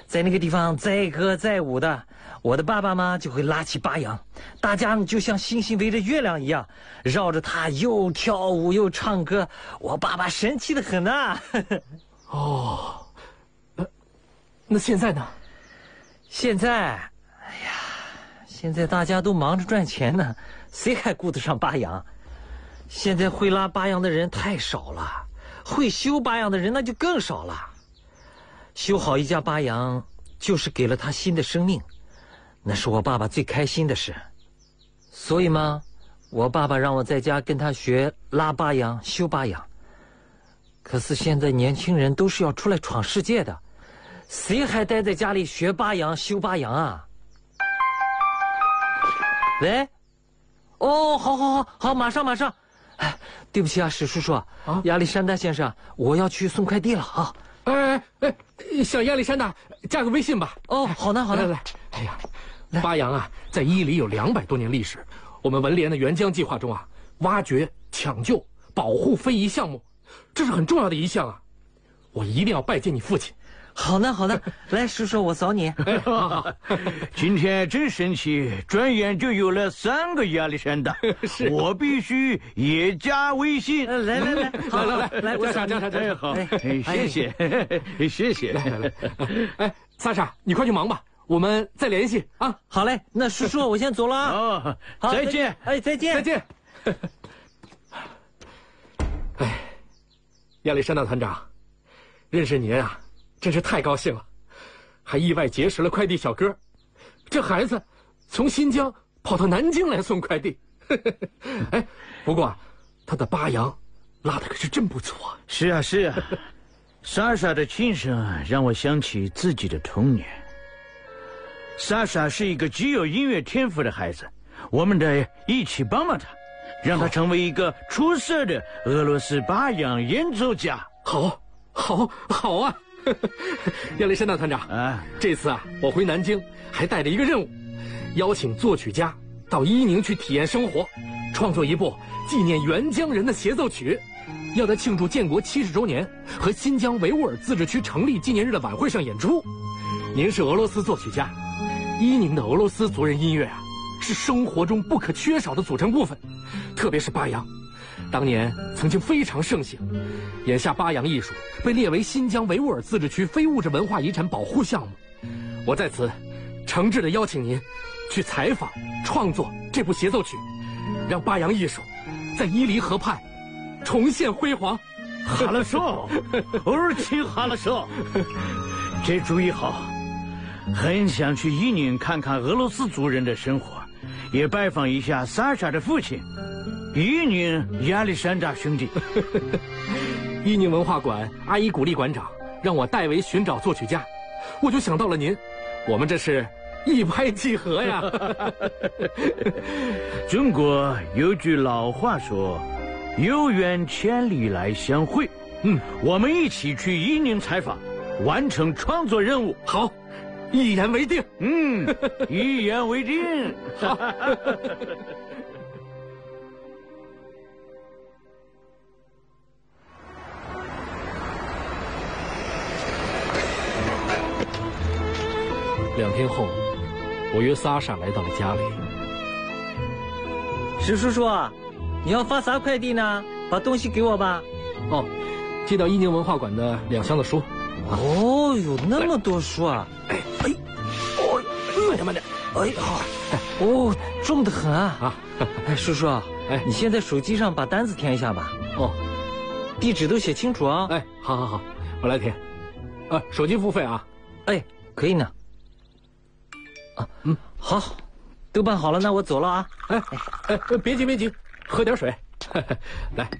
在那个地方载歌载舞的，我的爸爸嘛就会拉起八羊，大家呢就像星星围着月亮一样，绕着他又跳舞又唱歌。我爸爸神气得很呐。 哦，那现在呢？ 现在，现在大家都忙着赚钱呢，谁还顾得上八羊？现在会拉八羊的人太少了，会修八羊的人那就更少了。修好一架八羊，就是给了他新的生命，那是我爸爸最开心的事。所以嘛，我爸爸让我在家跟他学拉八羊、修八羊。可是现在年轻人都是要出来闯世界的，谁还待在家里学八羊、修八羊啊？喂，哦，好，马上。哎，对不起啊，史叔叔，亚历山大先生，我要去送快递了啊。 哎，小亚历山大，加个微信吧。 哦，好的。 来，哎呀，八羊啊，在伊犁有200多年历史。我们文联的援疆计划中啊，挖掘、抢救、保护非遗项目，这是很重要的一项啊。我一定要拜见你父亲。 好的，来，叔叔，我扫你。 好。 今天真神奇，转眼就有了3个亚历山大。 是， 我必须也加微信。 来，好，来，我扫你。 好，谢谢。 来，哎，萨莎，你快去忙吧，我们再联系啊。 好嘞，那叔叔，我先走了啊。 哦，好，再见。 哎，再见。 哎，亚历山大团长，认识您啊，真是太高兴了，还意外结识了快递小哥。这孩子从新疆跑到南京来送快递。哎，不过他的八羊拉的可是真不错。 是啊，莎莎的轻声让我想起自己的童年。莎莎是一个极有音乐天赋的孩子，我们得一起帮帮她，让她成为一个出色的俄罗斯八羊演奏家。 好啊。亚历山大团长啊，这次啊，我回南京还带着一个任务，邀请作曲家到伊宁去体验生活，创作一部纪念援疆人的协奏曲，要在庆祝建国70周年和新疆维吾尔自治区成立纪念日的晚会上演出。您是俄罗斯作曲家，伊宁的俄罗斯族人音乐啊，是生活中不可缺少的组成部分，特别是八羊。当年曾经非常盛行，眼下八羊艺术被列为新疆维吾尔自治区非物质文化遗产保护项目。我在此诚挚地邀请您去采访创作这部协奏曲，让八羊艺术在伊犁河畔重现辉煌。 好了说，好了说，这主意好，很想去伊宁看看俄罗斯族人的生活，也拜访一下莎莎的父亲伊宁亚历山大兄弟。 伊宁文化馆阿依古丽馆长让我代为寻找作曲家，我就想到了您，我们这是一拍即合呀。 中国有句老话说，有缘千里来相会。我们一起去伊宁采访，完成创作任务。 好，一言为定。 一言为定。 好。2天后，我约莎莎来到了家里。 史叔叔，你要发啥快递呢？把东西给我吧。 哦，寄到伊宁文化馆的2箱的书。 哦，有那么多书啊！ 慢点。 好。哦，重得很啊！叔叔，你先在手机上把单子填一下吧。 哦， 地址都写清楚啊。 好，我来填。手机付费啊。 可以呢。好，都办好了，那我走了啊。 别急，喝点水。来。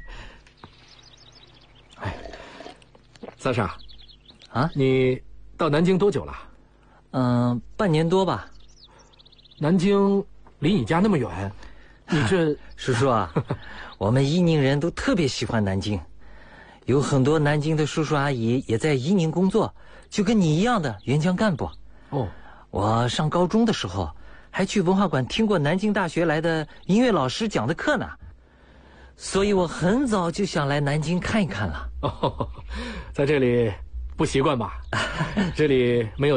莎莎，你到南京多久了？ 半年多吧。 南京离你家那么远，你这叔叔啊，我们伊宁人都特别喜欢南京，有很多南京的叔叔阿姨也在伊宁工作，就跟你一样的援疆干部。我上高中的时候还去文化馆听过南京大学来的音乐老师讲的课呢，所以我很早就想来南京看一看了。 在这里不习惯吧？这里没有